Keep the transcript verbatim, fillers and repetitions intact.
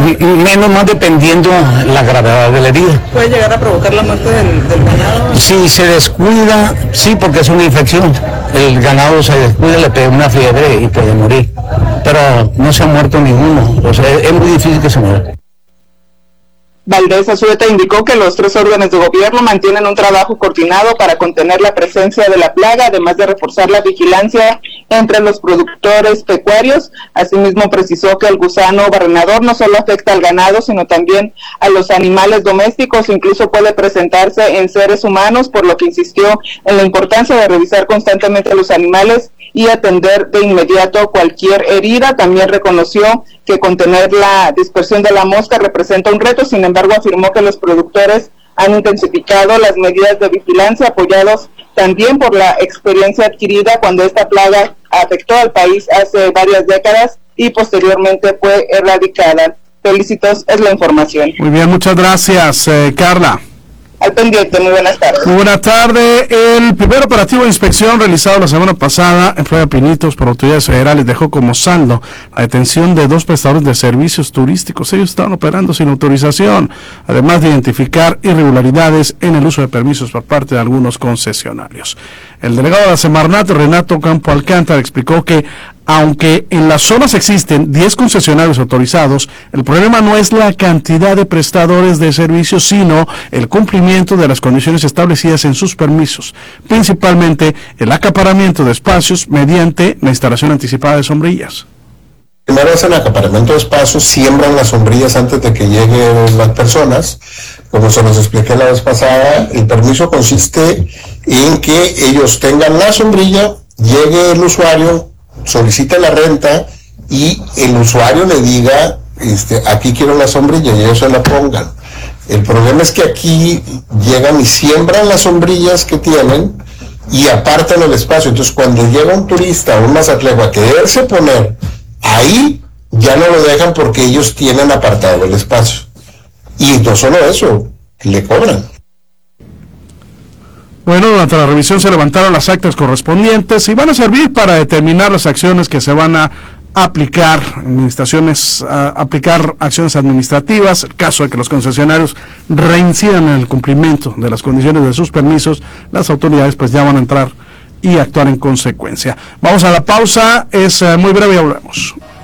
menos más dependiendo la gravedad de la herida. ¿Puede llegar a provocar la muerte del, del ganado? Si se descuida, sí, porque es una infección. El ganado se descuida, le pega una fiebre y puede morir. Pero no se ha muerto ninguno, o sea, es muy difícil que se muera. Valdés Azueta indicó que los tres órdenes de gobierno mantienen un trabajo coordinado para contener la presencia de la plaga, además de reforzar la vigilancia entre los productores pecuarios. Asimismo, precisó que el gusano barrenador no solo afecta al ganado, sino también a los animales domésticos, incluso puede presentarse en seres humanos, por lo que insistió en la importancia de revisar constantemente a los animales y atender de inmediato cualquier herida. También reconoció que contener la dispersión de la mosca representa un reto, sin embargo afirmó que los productores han intensificado las medidas de vigilancia, apoyados también por la experiencia adquirida cuando esta plaga afectó al país hace varias décadas y posteriormente fue erradicada. Felicitos, es la información. Muy bien, muchas gracias, eh, Carla. Al pendiente, muy buenas tardes. Muy buenas tardes. El primer operativo de inspección realizado la semana pasada en Florida Pinitos por autoridades federales dejó como saldo la detención de dos prestadores de servicios turísticos. Ellos estaban operando sin autorización, además de identificar irregularidades en el uso de permisos por parte de algunos concesionarios. El delegado de la Semarnat, Renato Campo Alcántara, explicó que aunque en las zonas existen diez concesionarios autorizados, el problema no es la cantidad de prestadores de servicios, sino el cumplimiento de las condiciones establecidas en sus permisos, principalmente el acaparamiento de espacios mediante la instalación anticipada de sombrillas. Primero hacen acaparamiento de espacios, siembran las sombrillas antes de que lleguen las personas. Como se los expliqué la vez pasada, el permiso consiste en que ellos tengan la sombrilla, llegue el usuario, solicita la renta y el usuario le diga, este, aquí quiero la sombrilla, y ellos se la pongan. El problema es que aquí llegan y siembran las sombrillas que tienen y apartan el espacio. Entonces cuando llega un turista o un mazatleco a quererse poner ahí, ya no lo dejan porque ellos tienen apartado el espacio. Y no solo eso, le cobran. Bueno, durante la revisión se levantaron las actas correspondientes y van a servir para determinar las acciones que se van a aplicar, administraciones, a aplicar acciones administrativas. El caso de que los concesionarios reincidan en el cumplimiento de las condiciones de sus permisos, las autoridades pues ya van a entrar y actuar en consecuencia. Vamos a la pausa, es muy breve y hablamos.